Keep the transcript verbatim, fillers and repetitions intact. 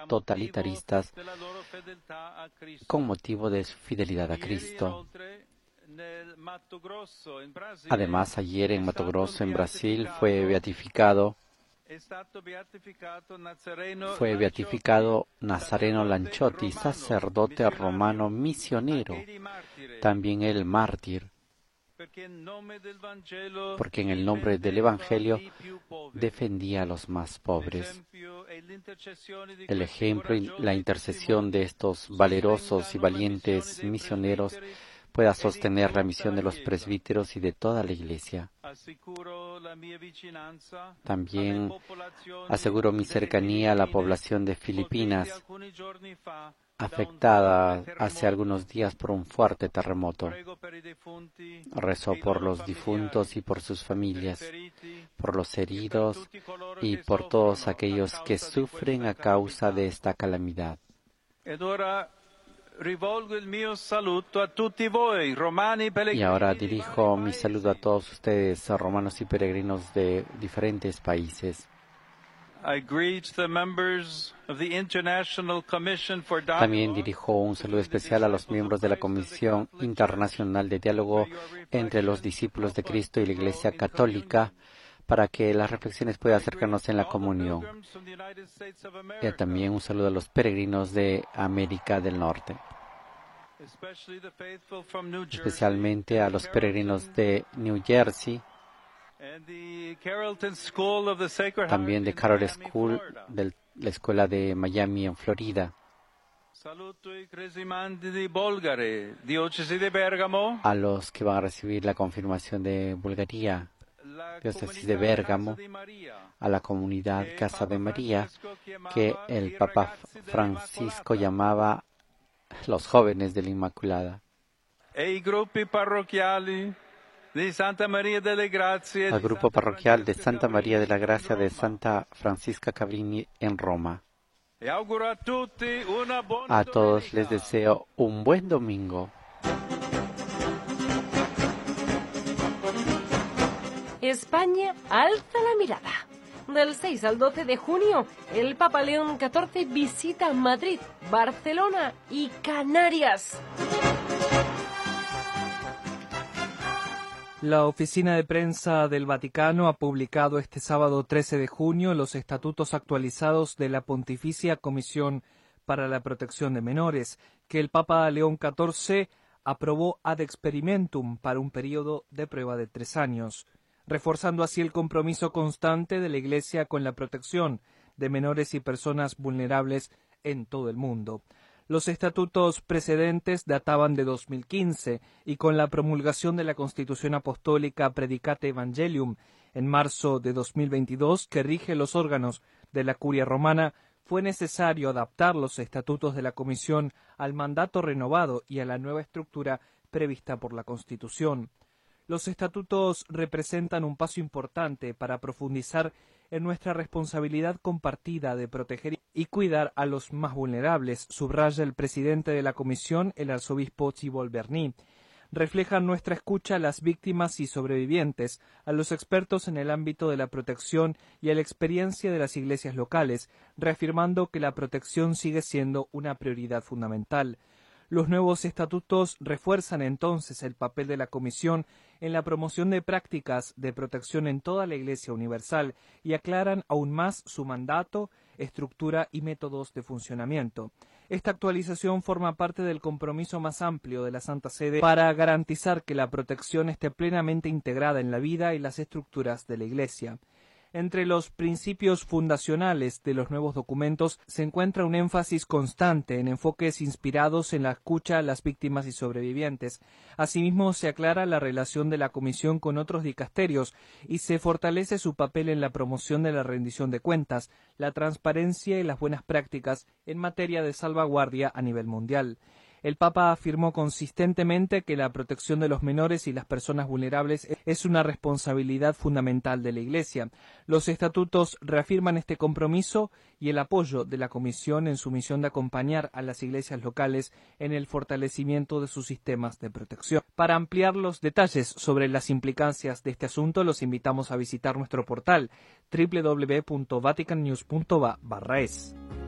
totalitaristas con motivo de su fidelidad a Cristo. Además, ayer en Mato Grosso, en Brasil, fue beatificado Fue beatificado Nazareno Lanchotti, sacerdote romano misionero, también él mártir, porque en el nombre del Evangelio defendía a los más pobres. El ejemplo y la intercesión de estos valerosos y valientes misioneros pueda sostener la misión de los presbíteros y de toda la Iglesia. También aseguro mi cercanía a la población de Filipinas, afectada hace algunos días por un fuerte terremoto. Rezo por los difuntos y por sus familias, por los heridos y por todos aquellos que sufren a causa de esta calamidad. Y ahora dirijo mi saludo a todos ustedes, romanos y peregrinos de diferentes países. También dirijo un saludo especial a los miembros de la Comisión Internacional de Diálogo entre los Discípulos de Cristo y la Iglesia Católica, para que las reflexiones puedan acercarnos en la comunión. Y también un saludo a los peregrinos de América del Norte, especialmente a los peregrinos de New Jersey, también de Carroll School, de la Escuela de Miami en Florida, a los que van a recibir la confirmación de Bulgaria, diócesis de Bérgamo, a la comunidad Casa de María, que el Papa Francisco llamaba los jóvenes de la Inmaculada, al grupo parroquial de Santa María de la Gracia de Santa Francisca Cabrini en Roma. A todos les deseo un buen domingo. España alza la mirada. Del seis al doce de junio, el Papa León catorce visita Madrid, Barcelona y Canarias. La Oficina de Prensa del Vaticano ha publicado este sábado trece de junio los estatutos actualizados de la Pontificia Comisión para la Protección de Menores, que el Papa León catorce aprobó ad experimentum para un periodo de prueba de tres años, reforzando así el compromiso constante de la Iglesia con la protección de menores y personas vulnerables en todo el mundo. Los estatutos precedentes databan de dos mil quince y con la promulgación de la Constitución Apostólica Predicate Evangelium en marzo de dos mil veintidós, que rige los órganos de la Curia Romana, fue necesario adaptar los estatutos de la Comisión al mandato renovado y a la nueva estructura prevista por la Constitución. Los estatutos representan un paso importante para profundizar en nuestra responsabilidad compartida de proteger y cuidar a los más vulnerables, subraya el presidente de la Comisión, el arzobispo Thibault Berny. Reflejan nuestra escucha a las víctimas y sobrevivientes, a los expertos en el ámbito de la protección y a la experiencia de las iglesias locales, reafirmando que la protección sigue siendo una prioridad fundamental. Los nuevos estatutos refuerzan entonces el papel de la Comisión en la promoción de prácticas de protección en toda la Iglesia universal y aclaran aún más su mandato, estructura y métodos de funcionamiento. Esta actualización forma parte del compromiso más amplio de la Santa Sede para garantizar que la protección esté plenamente integrada en la vida y las estructuras de la Iglesia. Entre los principios fundacionales de los nuevos documentos se encuentra un énfasis constante en enfoques inspirados en la escucha a las víctimas y sobrevivientes. Asimismo, se aclara la relación de la Comisión con otros dicasterios y se fortalece su papel en la promoción de la rendición de cuentas, la transparencia y las buenas prácticas en materia de salvaguardia a nivel mundial. El Papa afirmó consistentemente que la protección de los menores y las personas vulnerables es una responsabilidad fundamental de la Iglesia. Los estatutos reafirman este compromiso y el apoyo de la Comisión en su misión de acompañar a las iglesias locales en el fortalecimiento de sus sistemas de protección. Para ampliar los detalles sobre las implicancias de este asunto, los invitamos a visitar nuestro portal doble u doble u doble u punto vatican news punto va barra es.